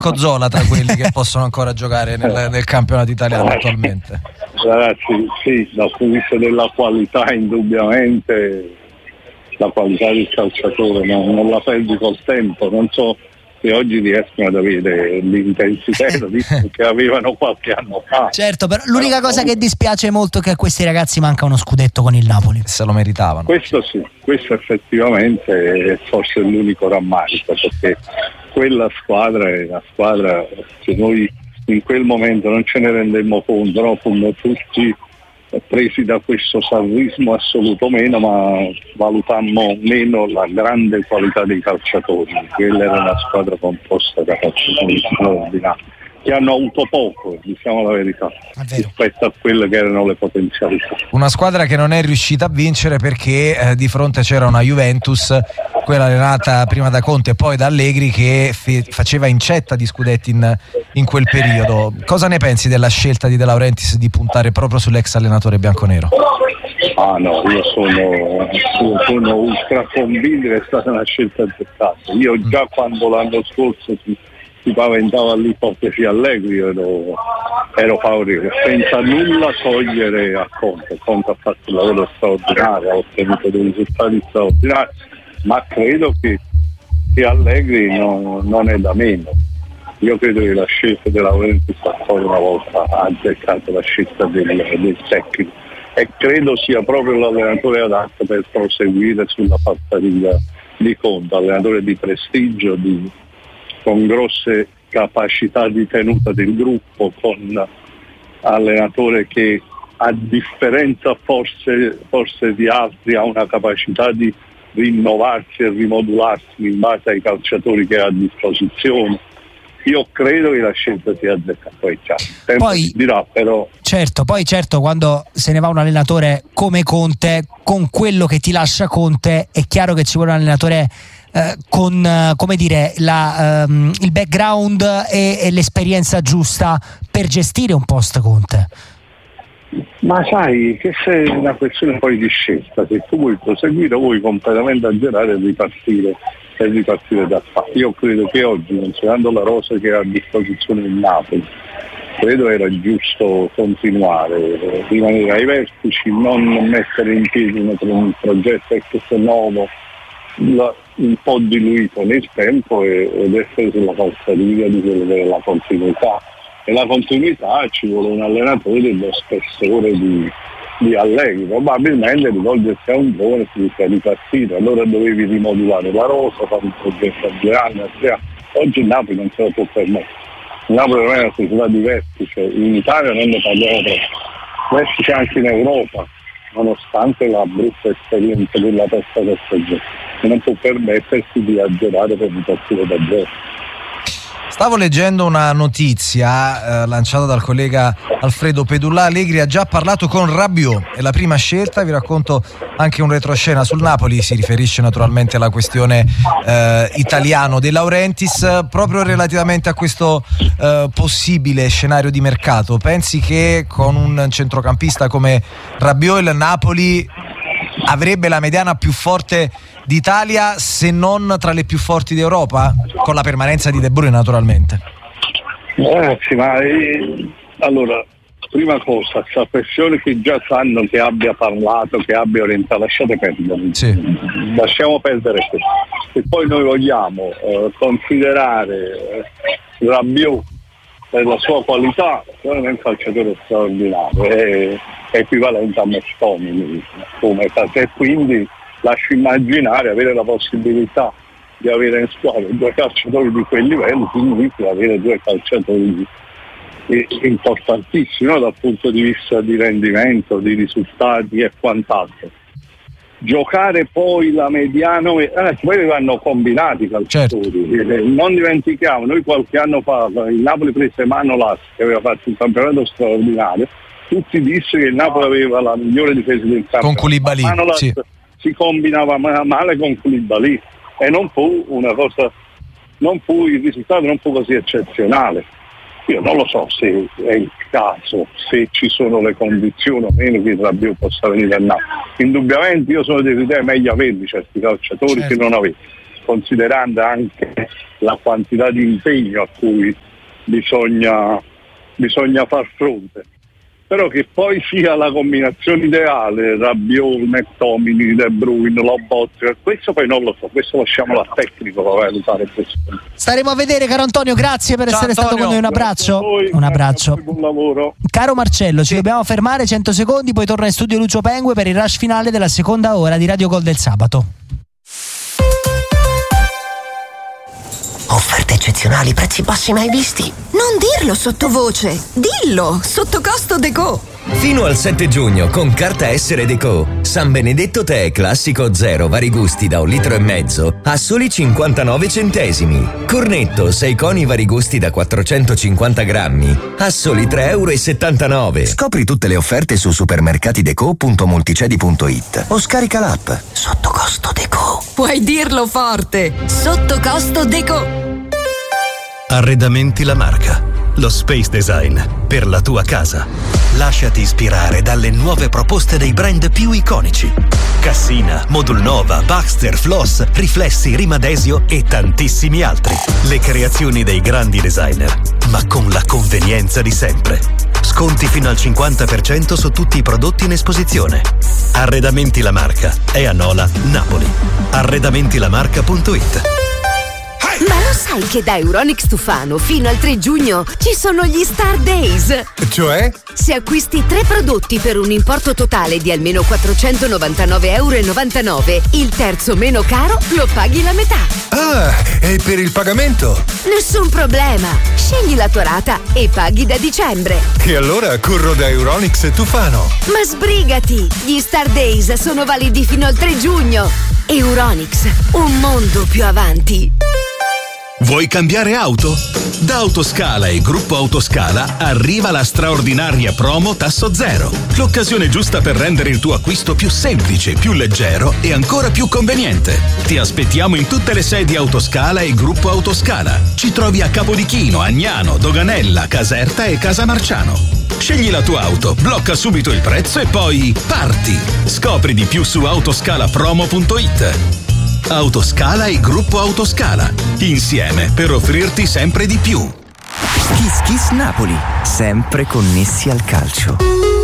Cozzola tra quelli che possono ancora giocare nel campionato italiano attualmente. Ragazzi, sì, dal punto di vista della qualità, indubbiamente la qualità del calciatore non la perdi col tempo. Non so se oggi riescono ad avere l'intensità che avevano qualche anno fa. Certo, però l'unica cosa che dispiace molto è che a questi ragazzi manca uno scudetto con il Napoli. Se lo meritavano. Questo sì, questo effettivamente è forse l'unico rammarico, perché quella squadra è la squadra che noi in quel momento non ce ne rendemmo conto, no? Fummo tutti presi da questo salvismo assoluto meno, ma valutammo meno la grande qualità dei calciatori. Quella era una squadra composta da calciatori straordinari che hanno avuto poco, diciamo la verità, rispetto a quelle che erano le potenzialità. Una squadra che non è riuscita a vincere perché di fronte c'era una Juventus, quella allenata prima da Conte e poi da Allegri, che faceva incetta di scudetti in quel periodo. Cosa ne pensi della scelta di De Laurentiis di puntare proprio sull'ex allenatore bianconero? Ah no, io sono ultra convinto che è stata una scelta azzeccata. Io già quando l'anno scorso si paventava l'ipotesi Allegri ero favorevole, senza nulla togliere a Conte. Conte ha fatto un lavoro straordinario, ha ottenuto dei risultati straordinari, ma credo che Allegri non è da meno. Io credo che la scelta della Laurentiis ancora una volta ha azzeccato la scelta del tecnico, e credo sia proprio l'allenatore adatto per proseguire sulla falsariga di Conte, allenatore di prestigio, con grosse capacità di tenuta del gruppo, con allenatore che, a differenza forse di altri, ha una capacità di rinnovarsi e rimodularsi in base ai calciatori che ha a disposizione. Io credo che la scelta sia azzeccata, poi dirà, però. Certo, quando se ne va un allenatore come Conte, con quello che ti lascia Conte, è chiaro che ci vuole un allenatore con come dire il background e l'esperienza giusta per gestire un post Conte. Ma sai che se è una questione poi di scelta, se tu vuoi proseguire, vuoi completamente azzerare e ripartire da qua. Io credo che oggi, considerando la rosa che ha a disposizione il Napoli, credo era giusto continuare, rimanere ai vertici, non mettere in piedi un progetto ex novo un po' diluito nel tempo ed essere sulla falsariga di quello che è la continuità. E la continuità ci vuole un allenatore dello spessore di Allegri, probabilmente rivolgersi a un giovane che sia ripartito. Allora dovevi rimodulare la rosa, fare un progetto a 2 anni, a 3 anni. Oggi il Napoli non se lo può permettere. Il Napoli non è una società di vertice, in Italia non ne parliamo troppo, vertice anche in Europa, nonostante la brutta esperienza della terza stagione, non può permettersi di azzerare per ripartire da zero. Stavo leggendo una notizia lanciata dal collega Alfredo Pedulla. Allegri ha già parlato con Rabiot, è la prima scelta. Vi racconto anche un retroscena sul Napoli, si riferisce naturalmente alla questione italiano De Laurentiis. Proprio relativamente a questo possibile scenario di mercato, pensi che con un centrocampista come Rabiot il Napoli avrebbe la mediana più forte d'Italia, se non tra le più forti d'Europa, con la permanenza di De Bruyne naturalmente? Sì, ma allora, prima cosa, questa pressione che già sanno che abbia parlato, che abbia orientato, lasciate perdere, sì. Lasciamo perdere questo. E poi noi vogliamo considerare Rabiot per la sua qualità, non è un calciatore straordinario, è equivalente a Mastoni come e quindi lascio immaginare avere la possibilità di avere in squadra 2 calciatori di quel livello, significa avere 2 calciatori importantissimi, no? Dal punto di vista di rendimento, di risultati e quant'altro. Giocare poi la mediano, poi vanno combinati i calciatori. Certo. Non dimentichiamo, noi qualche anno fa il Napoli prese Manolas, che aveva fatto un campionato straordinario, tutti dissero che il Napoli aveva la migliore difesa del campionato. Con Koulibaly, Manolas sì. Si combinava male con Koulibaly e non fu il risultato non fu così eccezionale. Io non lo so se è il caso, se ci sono le condizioni o meno che il Rabiot possa venire a Napoli. Indubbiamente io sono dell'idea meglio averli certi calciatori, certo, che non averli, considerando anche la quantità di impegno a cui bisogna far fronte. Però che poi sia la combinazione ideale, Rabiot, McTominay, De Bruyne, Lobotka, questo poi non lo so, questo lasciamolo al tecnico valutare questo. Staremo a vedere, caro Antonio, grazie per essere stato con noi, un abbraccio. Voi, un abbraccio. Buon lavoro. Caro Marcello, ci dobbiamo fermare 100 secondi, poi torna in studio Lucio Pengue per il rush finale della seconda ora di Radio Gol del sabato. Offerte eccezionali, prezzi bassi mai visti. Non dirlo sottovoce, dillo, sotto costo Deco. Fino al 7 giugno con carta Essere Deco. San Benedetto Tè classico 0 vari gusti da 1,5 litri a soli 59 centesimi. Cornetto 6 coni vari gusti da 450 grammi a soli 3,79 €. Scopri tutte le offerte su supermercatideco.multicedi.it o scarica l'app. Sotto costo Deco. Puoi dirlo forte, sotto costo Deco. Arredamenti La Marca, lo space design per la tua casa. Lasciati ispirare dalle nuove proposte dei brand più iconici. Cassina, Modulnova, Baxter, Floss, Riflessi, Rimadesio e tantissimi altri. Le creazioni dei grandi designer, ma con la convenienza di sempre. Sconti fino al 50% su tutti i prodotti in esposizione. Arredamenti La Marca è a Nola, Napoli. Arredamentilamarca.it. Ma lo sai che da Euronics Tufano fino al 3 giugno ci sono gli Star Days? Cioè? Se acquisti 3 prodotti per un importo totale di almeno 499,99 €, il terzo meno caro lo paghi la metà. Ah, e per il pagamento? Nessun problema. Scegli la tua rata e paghi da dicembre. E allora corro da Euronics Tufano. Ma sbrigati! Gli Star Days sono validi fino al 3 giugno. Euronics, un mondo più avanti. Vuoi cambiare auto? Da Autoscala e Gruppo Autoscala arriva la straordinaria promo Tasso Zero. L'occasione giusta per rendere il tuo acquisto più semplice, più leggero e ancora più conveniente. Ti aspettiamo in tutte le sedi Autoscala e Gruppo Autoscala. Ci trovi a Capodichino, Agnano, Doganella, Caserta e Casamarciano. Scegli la tua auto, blocca subito il prezzo e poi parti! Scopri di più su autoscalapromo.it. Autoscala e Gruppo Autoscala, insieme per offrirti sempre di più. Kiss Kiss Napoli, sempre connessi al calcio.